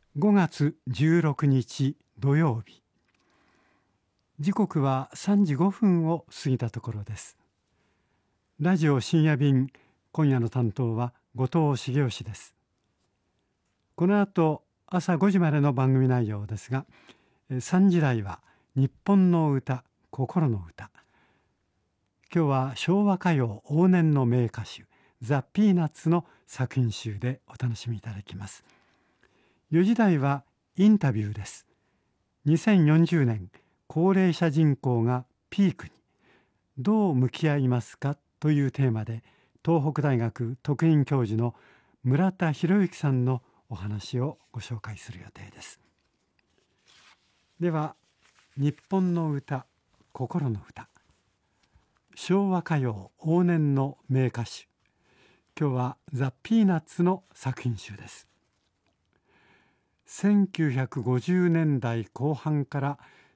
5月16日土曜日、時刻は3時5分を過ぎたところです。ラジオ深夜便、今夜の担当は後藤茂義です。この後朝5時までの番組内容ですが、3時台は日本の歌、心の歌。今日は昭和歌謡往年の名歌手ザ・ピーナッツの作品集でお楽しみいただきます。4時台はインタビューです。2040年高齢者人口がピークにどう向き合いますかというテーマで、東北大学特任教授の村田博之さんのお話をご紹介する予定です。では、日本の歌、心の歌、昭和歌謡往年の名歌手、今日はザ・ピーナッツの作品集です。1950年代後半から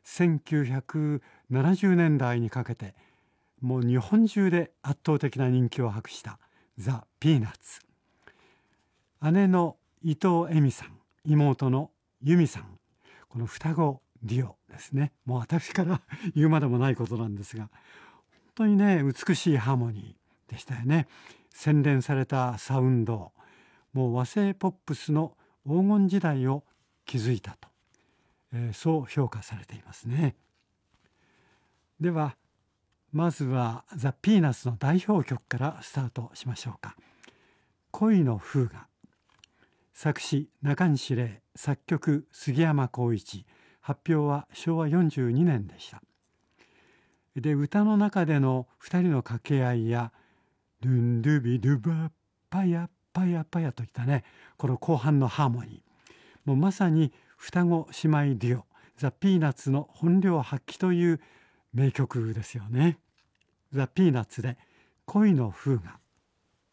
1970年代にかけて、もう日本中で圧倒的な人気を博したザ・ピーナッツ。姉の伊藤恵美さん、妹の由美さん、この双子デュオですね。もう私から言うまでもないことなんですが、本当にね、美しいハーモニーでしたよね。洗練されたサウンド、もう和製ポップスの黄金時代を築いたと、そう評価されていますね。ではまずはザ・ピーナッツの代表曲からスタートしましょうか。恋の風雅、作詞中西礼、作曲杉山浩一、発表は昭和42年でした。で、歌の中での2人の掛け合いやドゥンドゥビドゥバパヤパヤパヤといったね、この後半のハーモニー、もうまさに双子姉妹デュオザ・ピーナッツの本領発揮という名曲ですよね。ザ・ピーナッツで恋の風雅。